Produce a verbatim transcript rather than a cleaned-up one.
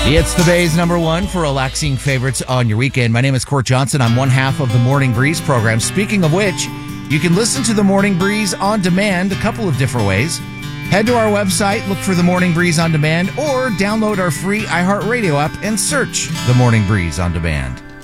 It's the Bay's number one for relaxing favorites on your weekend. My name is Court Johnson. I'm one half of the Morning Breeze program. Speaking of which, you can listen to the Morning Breeze on demand a couple of different ways. Head to our website, look for the Morning Breeze on demand, or download our free iHeartRadio app and search the Morning Breeze on demand.